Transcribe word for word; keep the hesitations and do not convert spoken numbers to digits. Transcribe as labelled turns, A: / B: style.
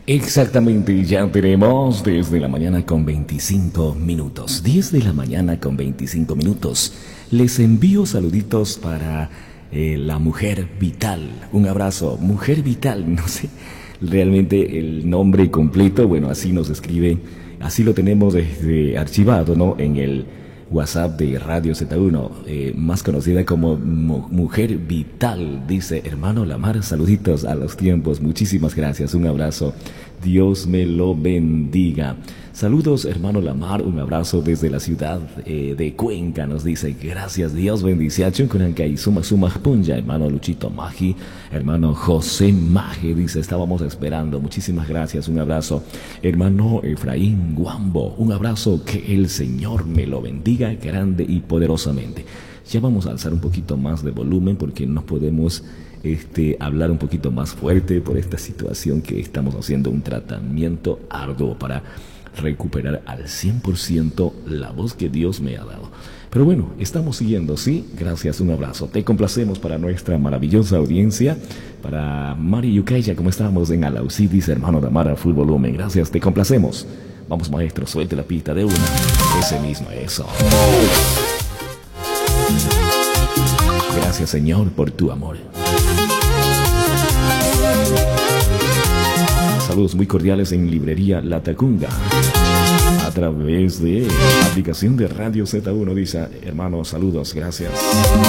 A: Exactamente, ya tenemos diez de la mañana con veinticinco minutos. diez de la mañana con veinticinco minutos. Les envío saluditos para eh, la Mujer Vital. Un abrazo, Mujer Vital, no sé realmente el nombre completo. Bueno, así nos escribe, así lo tenemos desde archivado, ¿no? En el WhatsApp de Radio Z uno, eh, más conocida como Mu- Mujer Vital. Dice, hermano Lamar, saluditos a los tiempos, muchísimas gracias, un abrazo, Dios me lo bendiga. Saludos, hermano Lamar, un abrazo desde la ciudad eh, de Cuenca, nos dice, gracias, Dios bendice a Chuncuranca y suma suma punja, hermano Luchito Magi, hermano José Maje, dice, estábamos esperando, muchísimas gracias, un abrazo, hermano Efraín Guambo, un abrazo, que el Señor me lo bendiga grande y poderosamente. Ya vamos a alzar un poquito más de volumen porque no podemos este, hablar un poquito más fuerte por esta situación que estamos haciendo un tratamiento arduo para recuperar al cien por ciento la voz que Dios me ha dado. Pero bueno, estamos siguiendo, ¿sí? Gracias, un abrazo. Te complacemos para nuestra maravillosa audiencia, para Mari Yucaya, como estábamos en Alausí, dice hermano Damara, full volumen. Gracias, te complacemos. Vamos, maestro, suelte la pista de una. Ese mismo, eso. Gracias, Señor, por tu amor. Saludos muy cordiales en Librería La Tacunga. A través de aplicación de Radio Z uno, dice, hermano, saludos, gracias.